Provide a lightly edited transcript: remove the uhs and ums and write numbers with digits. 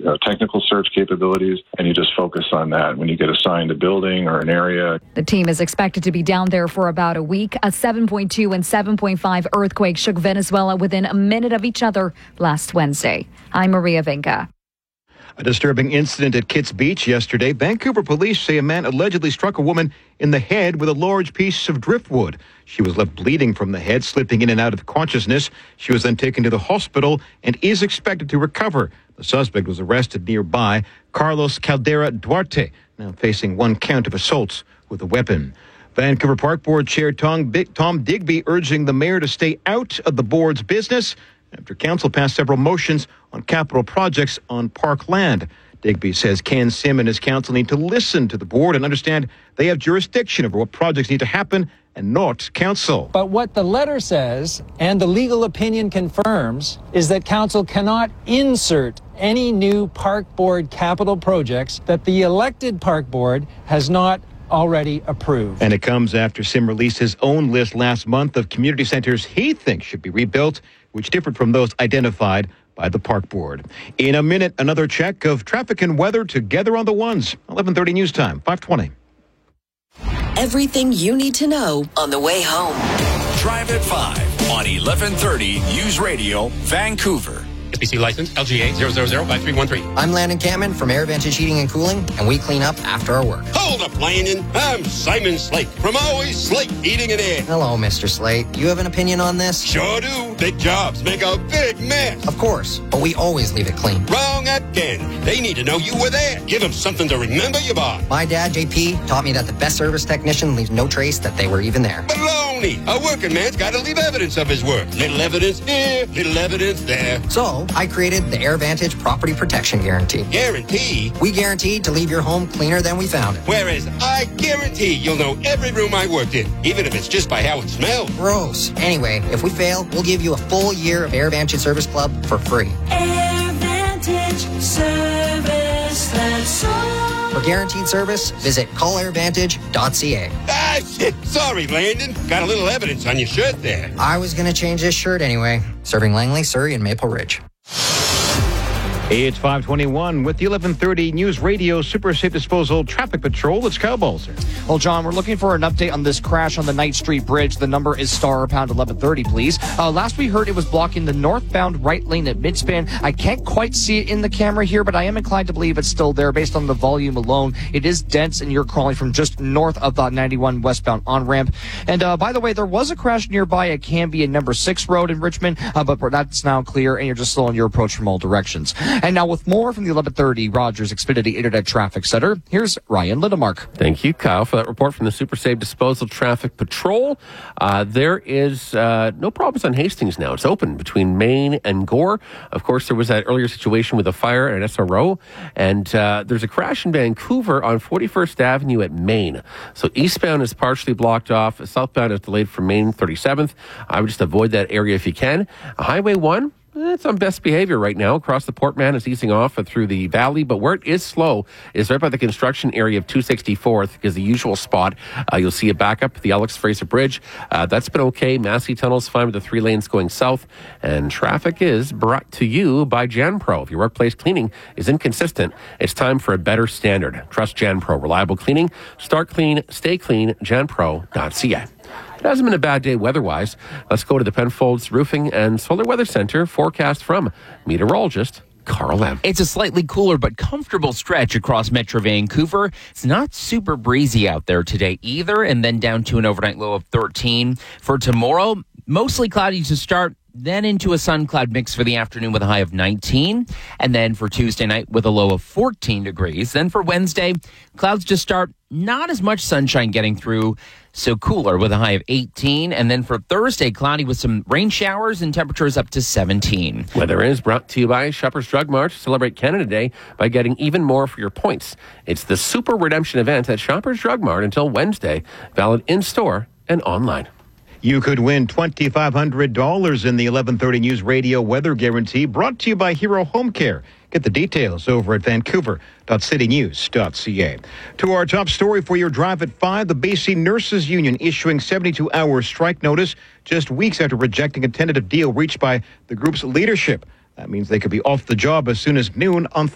technical search capabilities, and you just focus on that when you get assigned a building or an area. The team is expected to be down there for about a week. A 7.2 and 7.5 earthquake shook Venezuela within a minute of each other last Wednesday. I'm Maria Vinca. A disturbing incident at Kitts Beach yesterday. Vancouver police say a man allegedly struck a woman in the head with a large piece of driftwood. She was left bleeding from the head, slipping in and out of consciousness. She was then taken to the hospital and is expected to recover. The suspect was arrested nearby, Carlos Caldera Duarte, now facing 1 count of assaults with a weapon. Vancouver Park Board Chair Tom Digby urging the mayor to stay out of the board's business after council passed several motions on capital projects on park land. Digby says Ken Sim and his council need to listen to the board and understand they have jurisdiction over what projects need to happen and not council. But what the letter says, and the legal opinion confirms, is that council cannot insert any new park board capital projects that the elected park board has not already approved. And it comes after Sim released his own list last month of community centers he thinks should be rebuilt, which differed from those identified by the park board. In a minute, another check of traffic and weather together on the ones. 11:30 news time, 5:20. Everything you need to know on the way home. Drive at 5 on 11:30 News Radio, Vancouver. SBC license LGA 0005313. I'm Landon Cameron from AirVantage Heating and Cooling, and we clean up after our work. Hold up, Landon. I'm Simon Slate from Always Slate Heating and Air. Hello, Mr. Slate. You have an opinion on this? Sure do. Big jobs make a big mess. Of course, but we always leave it clean. Wrong again. They need to know you were there. Give them something to remember you by. My dad, JP, taught me that the best service technician leaves no trace that they were even there. Baloney. A working man's got to leave evidence of his work. Little evidence here, little evidence there. So, I created the AirVantage Property Protection Guarantee. Guarantee? We guaranteed to leave your home cleaner than we found it. Whereas I guarantee you'll know every room I worked in, even if it's just by how it smells. Gross. Anyway, if we fail, we'll give you a full year of AirVantage Service Club for free. AirVantage Service, that's all. For guaranteed service, visit callairvantage.ca. Ah, shit. Sorry, Landon. Got a little evidence on your shirt there. I was going to change this shirt anyway. Serving Langley, Surrey, and Maple Ridge. It's 5:21 with the 11:30 News Radio Super Safe Disposal Traffic Patrol. It's Kyle Balzer. Well, John, we're looking for an update on this crash on the Knight Street Bridge. The number is *pound 1130, please. Last we heard, it was blocking the northbound right lane at midspan. I can't quite see it in the camera here, but I am inclined to believe it's still there based on the volume alone. It is dense, and you're crawling from just north of the 91 westbound on-ramp. And by the way, there was a crash nearby at Canby and number 6 Road in Richmond, but that's now clear, and you're just slow on your approach from all directions. And now with more from the 1130 Rogers Xfinity Internet Traffic Center, here's Ryan Lindemark. Thank you, Kyle, for that report from the Super Safe Disposal Traffic Patrol. There is no problems on Hastings now. It's open between Main and Gore. Of course, there was that earlier situation with a fire at SRO, and there's a crash in Vancouver on 41st Avenue at Main. So eastbound is partially blocked off. Southbound is delayed from Main 37th. I would just avoid that area if you can. Highway 1. It's on best behavior right now. Across the Portman is easing off through the valley, but where it is slow is right by the construction area of 264th, because the usual spot, you'll see a backup, the Alex Fraser Bridge. That's been okay. Massey Tunnel's fine with the 3 lanes going south, and traffic is brought to you by JanPro. If your workplace cleaning is inconsistent, it's time for a better standard. Trust JanPro. Reliable cleaning. Start clean, stay clean. JanPro.ca. It hasn't been a bad day weather-wise. Let's go to the Penfolds Roofing and Solar Weather Center. Forecast from meteorologist Carl M. It's a slightly cooler but comfortable stretch across Metro Vancouver. It's not super breezy out there today either, and then down to an overnight low of 13. For tomorrow, mostly cloudy to start, then into a sun-cloud mix for the afternoon with a high of 19. And then for Tuesday night with a low of 14 degrees. Then for Wednesday, clouds to start, not as much sunshine getting through, so cooler with a high of 18. And then for Thursday, cloudy with some rain showers and temperatures up to 17. Weather is brought to you by Shoppers Drug Mart. Celebrate Canada Day by getting even more for your points. It's the Super Redemption event at Shoppers Drug Mart until Wednesday. Valid in-store and online. You could win $2,500 in the 1130 News Radio Weather Guarantee, brought to you by Hero Home Care. Get the details over at vancouver.citynews.ca. To our top story for your drive at 5, the BC Nurses Union issuing 72-hour strike notice just weeks after rejecting a tentative deal reached by the group's leadership. That means they could be off the job as soon as noon on